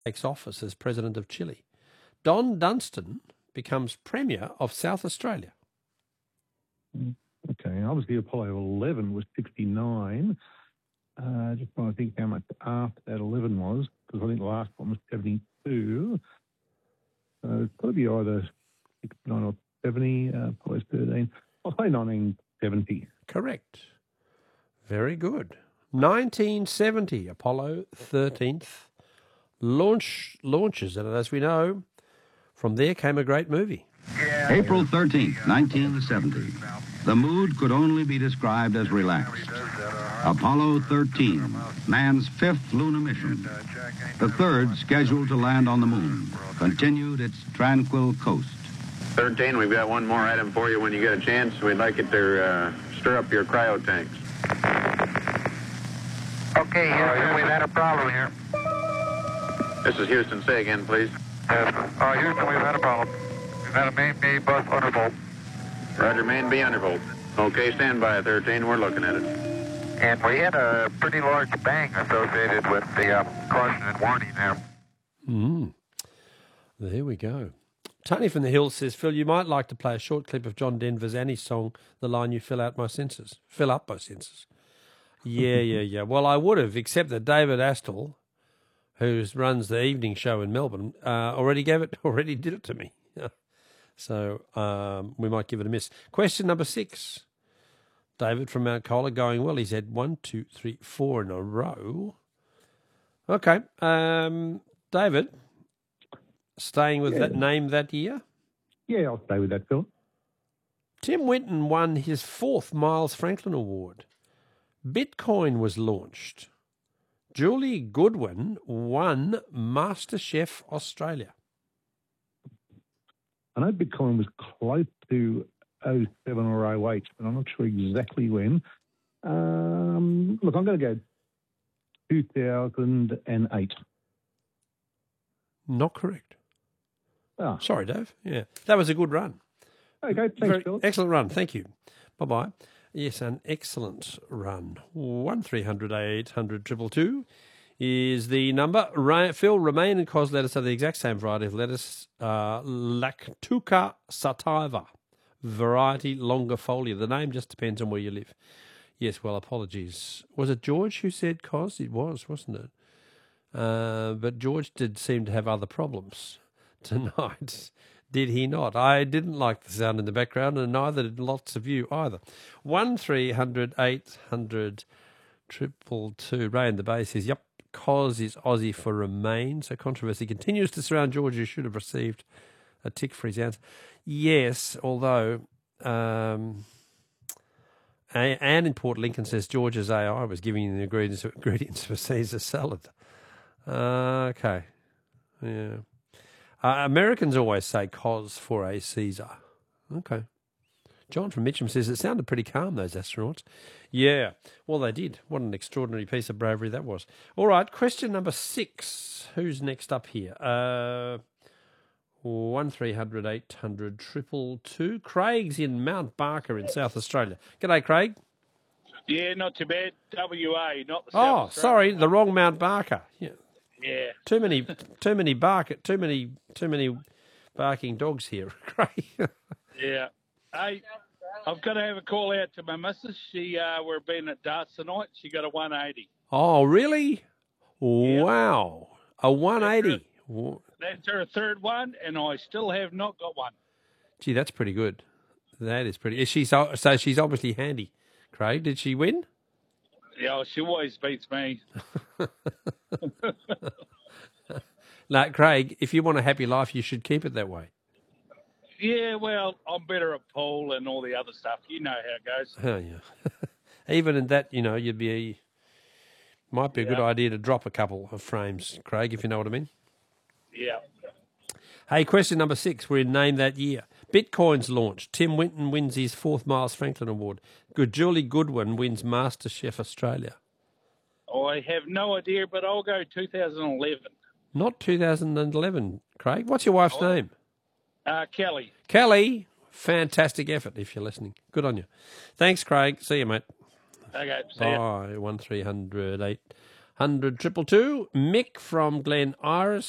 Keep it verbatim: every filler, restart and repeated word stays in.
takes office as President of Chile. Don Dunstan becomes Premier of South Australia. Okay, obviously Apollo eleven was sixty-nine. Uh, just trying to think how much after that eleven was, because I think the last one was seventy-two. So it's got to be either sixty-nine or seventy, uh, Apollo thirteen. I'll say nineteen seventy. Correct. Very good. nineteen seventy, Apollo thirteenth launch launches, and as we know, from there came a great movie. April thirteenth, nineteen seventy. The mood could only be described as relaxed. Apollo thirteen, man's fifth lunar mission. The third scheduled to land on the moon, continued its tranquil coast. thirteen, we've got one more item for you when you get a chance. We'd like it to uh, stir up your cryo tanks. Okay, Houston, we've had a problem here. This is Houston. Say again, please. Yes. Uh, Houston, we've had a problem. We've had a main B bus undervolt. Roger, main B undervolt. Okay, stand by, thirteen. We're looking at it. And we had a pretty large bang associated with the uh, caution and warning there. Mm. There we go. Tony from the Hills says, Phil, you might like to play a short clip of John Denver's Annie song, the line, you fill out my senses. Fill up my senses. Yeah, yeah, yeah. Well, I would have, except that David Astle, who runs the evening show in Melbourne, uh, already gave it, already did it to me. So um, we might give it a miss. Question number six. David from Mount Colah going well. He's had one, two, three, four in a row. Okay. Um, David, staying with Yeah. that name that year. Yeah, I'll stay with that, Phil. Tim Winton won his fourth Miles Franklin Award. Bitcoin was launched. Julie Goodwin won MasterChef Australia. I know Bitcoin was close to oh seven or oh eight, but I'm not sure exactly when. Um, look, I'm going to go two thousand eight. Not correct. Ah. Sorry, Dave. Yeah, that was a good run. Okay, thanks, Very, Phil. excellent run. Thank you. Bye-bye. Yes, an excellent run. one three hundred eight hundred two two two is the number. Ra- Phil, romaine and cos lettuce are the exact same variety of lettuce. Uh, Lactuca sativa, variety longifolia. The name just depends on where you live. Yes, well, apologies. Was it George who said cos? It was, wasn't it? Uh, but George did seem to have other problems tonight. Did he not? I didn't like the sound in the background, and neither did lots of you either. One three hundred eight hundred triple two. Ray in the Bay says, yep, cos is Aussie for remain. So controversy continues to surround George, who should have received a tick for his answer. Yes, although um, Anne in Port Lincoln says George's A I was giving you the ingredients, ingredients for Caesar salad. Uh, okay. Yeah. Uh, Americans always say cos for a Caesar. Okay. John from Mitcham says it sounded pretty calm, those astronauts. Yeah, well, they did. What an extraordinary piece of bravery that was. All right, question number six. Who's next up here? Uh, one three hundred eight hundred triple two. Craig's in Mount Barker in South Australia. G'day, Craig. Yeah, not too bad. W A, not the South Oh, Australia. sorry, the wrong Mount Barker. Yeah. Yeah. Too many, too many bark, too many, too many barking dogs here, Craig. Yeah. Hey, I've got to have a call out to my missus. She, uh, we're being at darts tonight. She got a one eighty. Oh, really? Wow, a one eighty. That's her third one, and I still have not got one. Gee, that's pretty good. That is pretty. Is she so? So she's obviously handy. Craig, did she win? Yeah, she always beats me. No, Craig, if you want a happy life, you should keep it that way. Yeah, well, I'm better at pool and all the other stuff. You know how it goes. Oh, yeah. Even in that, you know, you'd be a, might be a Yeah. good idea to drop a couple of frames, Craig, if you know what I mean. Yeah. Hey, question number six. We're in Name That Year. Bitcoin's launched. Tim Winton wins his fourth Miles Franklin Award. Good. Julie Goodwin wins MasterChef Australia. I have no idea, but I'll go two thousand eleven. Not two thousand eleven, Craig. What's your wife's Oh. name? Uh, Kelly. Kelly. Fantastic effort if you're listening. Good on you. Thanks, Craig. See you, mate. Okay, see ya. Bye. One three hundred eight hundred triple two. Mick from Glen Iris